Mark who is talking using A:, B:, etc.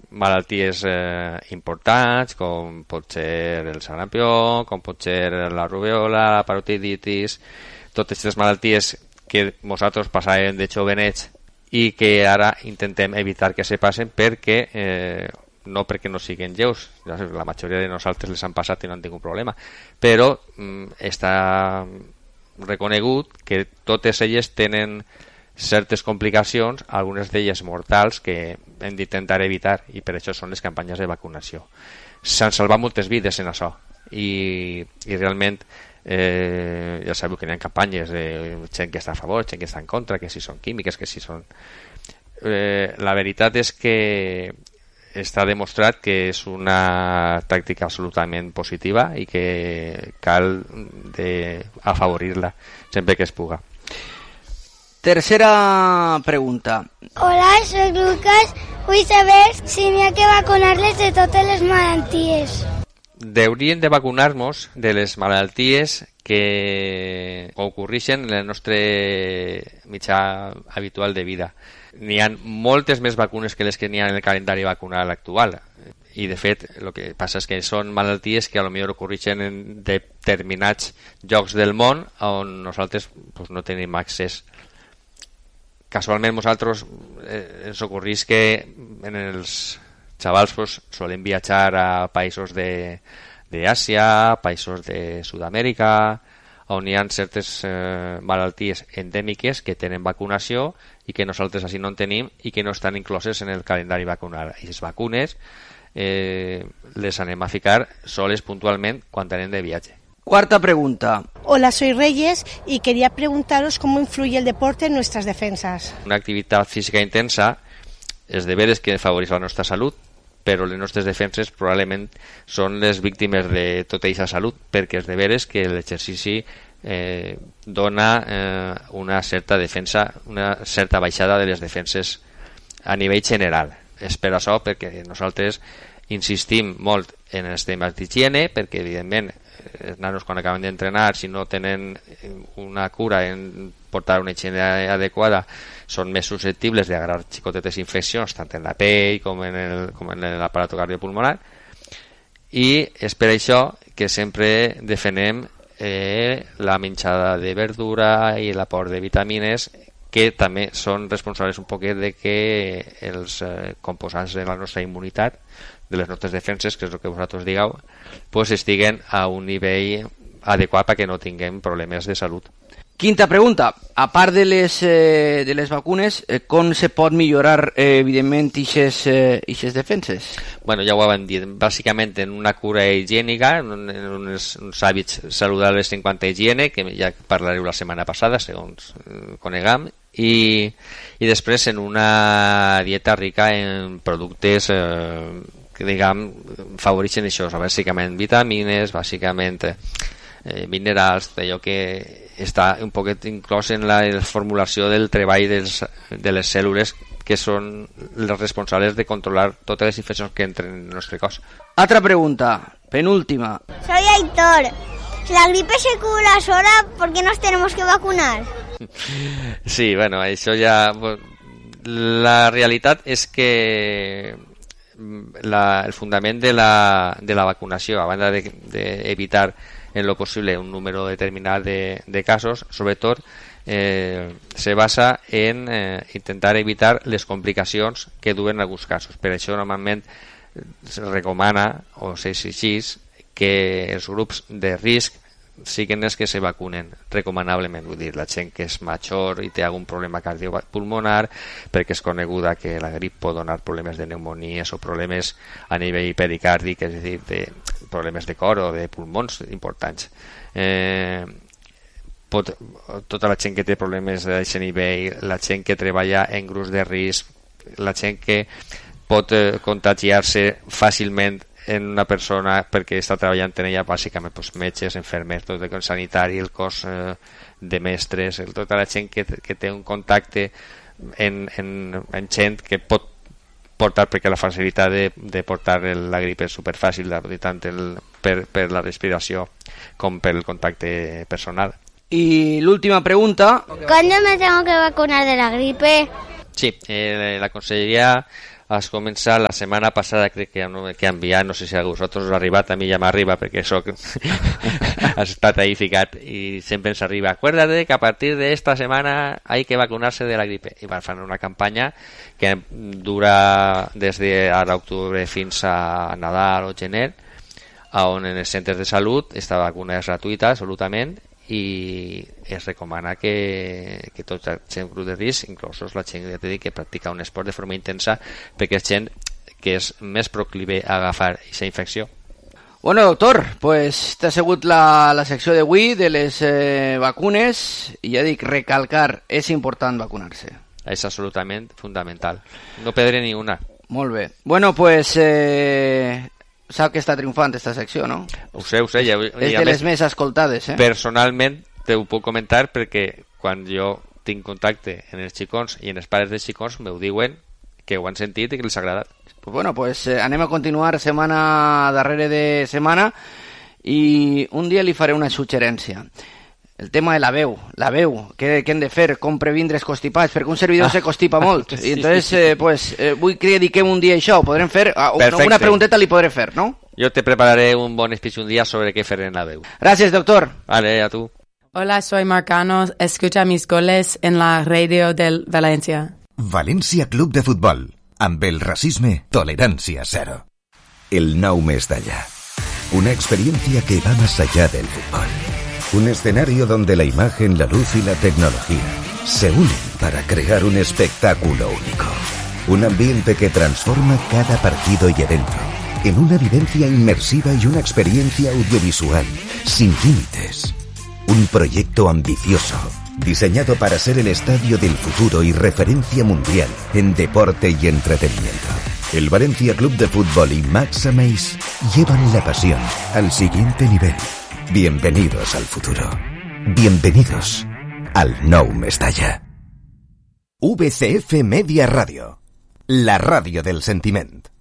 A: malalties importants, com pot ser el sarampió, com pot ser la rubèola, la parotiditis, totes aquestes malalties que nosaltres passàvem de jovenets i que ara intentem evitar que se passen perquè no perquè no siguin lleus, la majoria de nosaltres les han passat i no han tingut problema, però està reconegut que totes elles tenen certes complicacions, algunes d'elles mortals, que hem d'intentar evitar, i per això són les campanyes de vacunació. S'han salvat moltes vides en això i realment ja sabeu que hi ha campanyes de gent que està a favor, gent que està en contra, que si són químiques, que si són... la veritat és que està demostrat que és una tàctica absolutament positiva i que cal afavorir-la sempre que es puga.
B: Tercera pregunta.
C: Hola, soy Lucas. Vull saber si n'hi ha que vacunar-les de totes les malalties.
A: Hauríem de vacunar-nos de les malalties que ocorreixen en el nostre mitjà habitual de vida. N'hi ha moltes més vacunes que les que n'hi ha en el calendari vacunal actual. I, de fet, el que passa és que són malalties que potser ocorreixen en determinats llocs del món on nosaltres no tenim accés. Casualment nosaltres ens ocorreix que en els xavals solen viatjar a països d'Àsia, països de Sud-amèrica, on hi ha certes malalties endèmiques que tenen vacunació i que nosaltres així no en tenim i que no estan incloses en el calendari vacunal. I les vacunes les anem a ficar soles puntualment quan anem de viatge.
B: Cuarta pregunta.
D: Hola, soy Reyes y quería preguntaros cómo influye el deporte en nuestras defensas.
A: Una activitat física intensa és de veres que afavoreix la nostra salut, però les nostres defenses probablement són les víctimes de tota aquesta salut, perquè és de veres que l'exercici dona una certa defensa, una certa baixada de les defenses a nivell general. És per això perquè nosaltres insistim molt en els temes d'higiene, perquè evidentment els nanos quan acaben d'entrenar, si no tenen una cura en portar una higiene adequada, són més susceptibles d'agarrar xicotetes infeccions tant en la pell com en l'aparato cardiopulmonar, i és per això que sempre defenem la menjada de verdura i l'aport de vitamines, que també són responsables un poquet de que els composants de la nostra immunitat, de les nostres defenses, que és el que vosaltres digueu, estiguen a un nivell adequat perquè no tinguem problemes de salut.
B: Quinta pregunta. A part de les vacunes, com se pot millorar, evidentment, aquestes defenses?
A: Bueno, ja ho vam dir. Bàsicament en una cura higiènica, en uns hàbits saludables en quant a higiene, que ja parlareu la setmana passada, segons conegam, i després en una dieta rica en productes que, diguem, favoreixen això, bàsicament vitamines, bàsicament minerals, d'allò que està un poquet inclòs en la formulació del treball de les cèl·lules que són les responsables de controlar totes les infeccions que entren en el nostre cos.
B: Altra pregunta, penúltima.
C: Soy Aitor. Si la gripe se cura sola, ¿por qué nos tenemos que vacunar?
A: Sí, bueno, això ja... La realitat és que el fundament de la vacunació, a banda d'evitar en lo possible un número determinat de casos, sobretot se basa en intentar evitar les complicacions que duen alguns casos. Per això normalment es recomana o s'exigeix que els grups de risc siguin els que se vacunen recomanablement, vull dir, la gent que és major i té algun problema cardiopulmonar, perquè és coneguda que la grip pot donar problemes de pneumonies o problemes a nivell pericàrdic, és a dir, problemes de cor o de pulmons importants. Tota la gent que té problemes d'aquest nivell, la gent que treballa en grups de risc, la gent que pot contagiar-se fàcilment en una persona perquè està treballant en ella, bàsicament metges, infermers, tot el sanitari, el cos de mestres, tota la gent que té un contacte en gent que pot portar, perquè la facilitat de portar la grip és superfàcil, tant per la respiració com per el contacte personal.
B: I l'última pregunta.
C: ¿Cuándo me tengo que vacunar de la gripe?
A: Sí, la Conselleria has començat la setmana passada, crec que ha enviat, no sé si a vosaltres us ha arribat, a mi ja m'arriba perquè has estat ahí ficat i sempre ens arriba, acuérdate que a partir de esta semana hay que vacunarse de la gripe, i van fer una campanya que dura des d'ara octubre fins a Nadal o gener, on en els centres de salut esta vacuna és gratuïta absolutament i es recomana que tota la gent grup de risc, inclosos la gent que practica un esport de forma intensa, perquè és gent que és més proclive a agafar aquesta infecció.
B: Bueno, doctor, pues t'ha sigut la secció d'avui de les vacunes i ja dic, recalcar, és important vacunar-se.
A: És absolutament fundamental. No perdre ni una.
B: Molt bé. Bueno, pues sap que està triomfant esta secció, no?
A: Ho sé.
B: És de les més escoltades,
A: Personalment te ho puc comentar perquè quan jo tinc contacte en els xicons i en els pares dels xicons m'ho diuen que ho han sentit i que els ha agradat.
B: Pues bueno, pues anem a continuar setmana darrere de setmana i un dia li faré una suggerència. El tema de la veu, què hem de fer, com previndre els constipats, perquè un servidor se constipa molt. I entonces, pues, vull que dediquem un dia a això, ho podrem fer, una pregunteta li podré fer, ¿no?
A: Yo te prepararé un bon speech un día sobre qué fer en la veu.
B: Gracias, doctor.
A: Vale, a tú.
E: Hola, soy Marcano, escucha mis goles en la radio del Valencia.
F: València Club de Futbol, amb el racisme, tolerancia cero. El Nou Mestalla, una experiencia que va más allá del fútbol. Un escenario donde la imagen, la luz y la tecnología se unen para crear un espectáculo único. Un ambiente que transforma cada partido y evento en una vivencia inmersiva y una experiencia audiovisual sin límites. Un proyecto ambicioso, diseñado para ser el estadio del futuro y referencia mundial en deporte y entretenimiento. El Valencia Club de Fútbol y Max Ameis llevan la pasión al siguiente nivel. Bienvenidos al futuro. Bienvenidos al Nou Mestalla. VCF Media Radio, la radio del sentiment.